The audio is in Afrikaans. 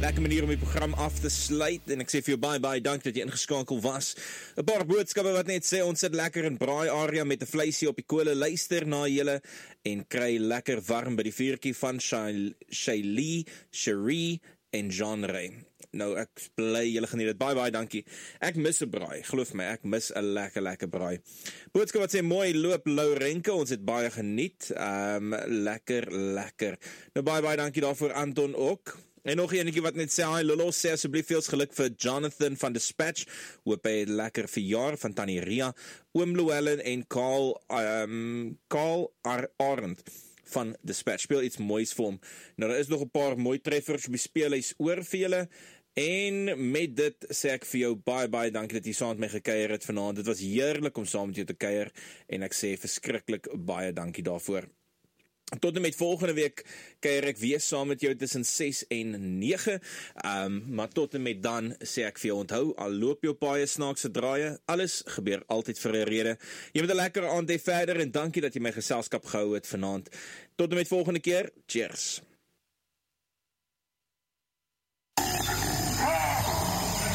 Lekker manier om die program af te sluit en ek sê vir jou baie dank dat jy ingeskakel was. 'n Paar boodskappe wat net sê ons sit lekker in braai area met 'n vleisie op die kole, luister na julle en kry lekker warm by die vuurtjie van Shaylee, Cherie en Jean Ray. Nou ek bly julle geniet dit. Baie dankie. Ek mis 'n braai, geloof my, ek mis 'n lekker braai. Boodskap wat sê mooi loop Laurenke, ons het baie geniet. Lekker. Nou baie dankie daarvoor Anton ook. En nog enetjie wat net sê, hi Lolo, sê asseblief veel geluk vir Jonathan van Dispatch, hoop hy het lekker verjaar van Tannie Ria, oom Llewellyn en Carl Arendt van Dispatch, speel iets moois vir hom. Nou, daar is nog 'n paar mooi treffers op die speelhuis oor vir julle, en met dit sê ek vir jou baie dankie dat jy saam met my gekuier het vanaand. Dit was heerlik om saam met jou te kuier, en ek sê verskriklik baie dankie daarvoor. Tot en met volgende week kuier ek weer saam met jou tussen 6 en 9, maar tot en met dan sê ek vir jou onthou, al loop jou paie snaakse draaie, alles gebeur altyd vir 'n rede. Jy moet 'n lekker aand hê verder en dankie dat jy my geselskap gehou het vanaand. Tot en met volgende keer, cheers!